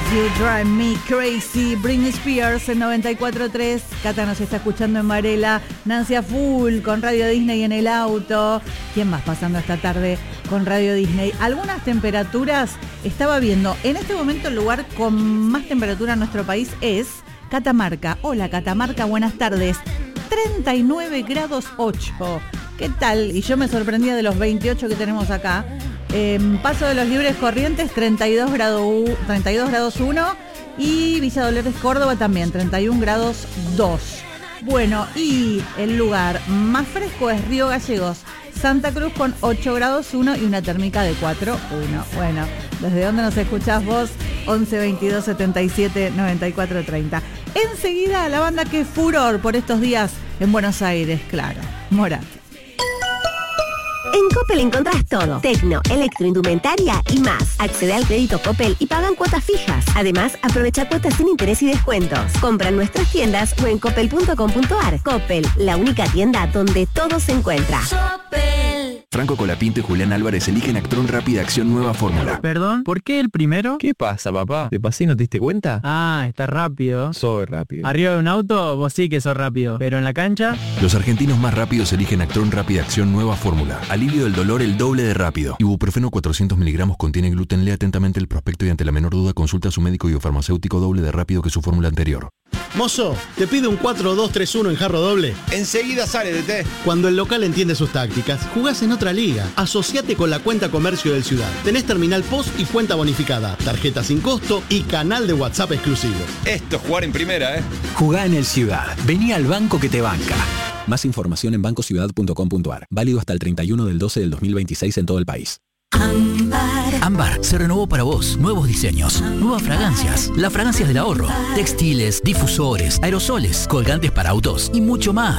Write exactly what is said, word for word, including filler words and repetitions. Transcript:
You Drive Me Crazy, Britney Spears en noventa y cuatro punto tres. Cata nos está escuchando en Varela. Nancy a full con Radio Disney en el auto. ¿Quién más pasando esta tarde con Radio Disney? Algunas temperaturas, estaba viendo, en este momento el lugar con más temperatura en nuestro país es Catamarca. Hola Catamarca, buenas tardes. treinta y nueve grados ocho. ¿Qué tal? Y yo me sorprendía de los veintiocho que tenemos acá. Eh, Paso de los Libres Corrientes, treinta y dos grados uno. Y Villa Dolores, Córdoba también, treinta y un grados dos. Bueno, y el lugar más fresco es Río Gallegos, Santa Cruz con ocho grados uno y una térmica de cuatro uno. Bueno, ¿desde dónde nos escuchás vos? once veintidós setenta y siete noventa y cuatro treinta. Enseguida la banda que es furor por estos días en Buenos Aires, claro, Morat. En Coppel encontrás todo. Tecno, electroindumentaria y más. Accede al crédito Coppel y pagan cuotas fijas. Además, aprovecha cuotas sin interés y descuentos. Compra en nuestras tiendas o en coppel punto com punto ar. Coppel, la única tienda donde todo se encuentra. Coppel. Franco Colapinto y Julián Álvarez eligen Actron Rápida Acción Nueva Fórmula. Perdón, ¿por qué el primero? ¿Qué pasa, papá? ¿Te pasé y no te diste cuenta? Ah, está rápido. Soy rápido. Arriba de un auto, vos sí que sos rápido. Pero en la cancha... Los argentinos más rápidos eligen Actron Rápida Acción Nueva Fórmula. Alivio del dolor el doble de rápido. Ibuprofeno cuatrocientos miligramos contiene gluten. Lea atentamente el prospecto y ante la menor duda consulta a su médico y o farmacéutico. Doble de rápido que su fórmula anterior. Mozo, ¿te pide un cuatro dos tres uno en jarro doble? Enseguida sale de té. Cuando el local entiende sus tácticas, jugás en otra liga. Asociate con la cuenta comercio del Ciudad. Tenés terminal post y cuenta bonificada, tarjeta sin costo y canal de WhatsApp exclusivo. Esto es jugar en primera, ¿eh? Jugá en el Ciudad. Vení al banco que te banca. Más información en banco ciudad punto com punto ar. Válido hasta el treinta y uno del doce del dos mil veintiséis en todo el país. Ámbar. Ámbar se renovó para vos. Nuevos diseños, nuevas fragancias, las fragancias del ahorro, textiles, difusores, aerosoles, colgantes para autos y mucho más.